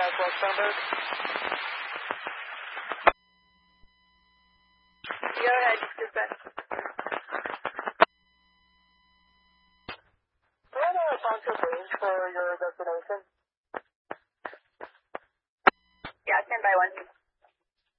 West Sunburg. Go ahead, dispatch. Do you have a concept range for your destination? Yeah, 10 by 1.